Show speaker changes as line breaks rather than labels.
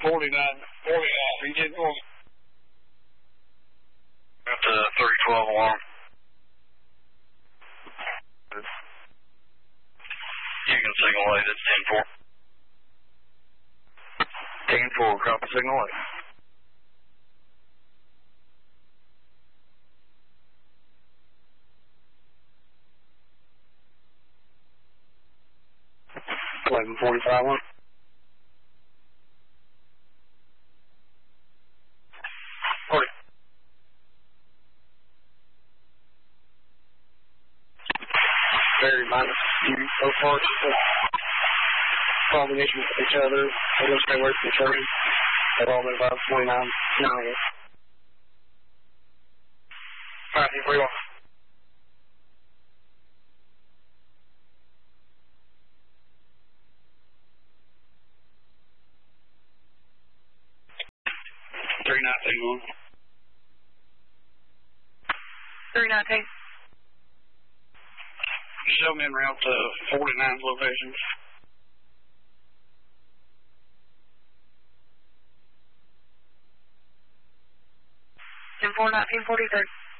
49. You get going.
Got the 312 alarm. You can signal 8, it's 10-4. 10-4, copy signal 8. $11:45 1.
Very minus you so far. Combination with each other. They don't stay away from each other. They've all been about 29. 9. 5-3-1. $319. Show me en route to 49 locations.
10-4, 1943.